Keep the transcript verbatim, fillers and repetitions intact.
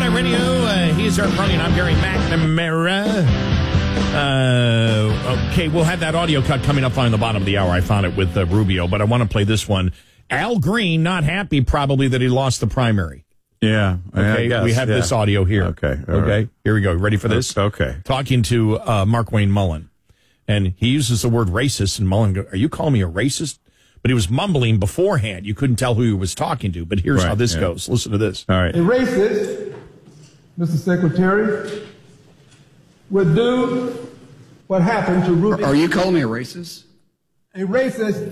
Night Radio. Uh, he's our Carly, and I'm Gary McNamara. Uh, okay, we'll have that audio cut coming up on the bottom of the hour. I found it with uh, Rubio, but I want to play this one. Al Green, not happy probably that he lost the primary. Yeah. Okay, I guess, we have yeah. this audio here. Okay. Okay, Right. here we go. Ready for this? Okay. Talking to uh, Mark Wayne Mullen. And he uses the word racist, and Mullen goes, are you calling me a racist? But he was mumbling beforehand. You couldn't tell who he was talking to. But here's Right, how this yeah. goes. Listen to this. All right. A racist, Mister Secretary, would do what happened to Ruby. Are you calling me a racist? A racist